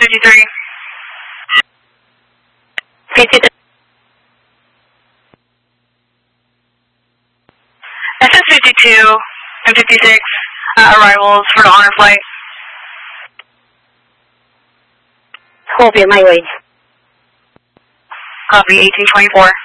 SS-53. 53. SS-52 and 56 arrivals for the honor flight. 后边卖位。 Copy, 1824.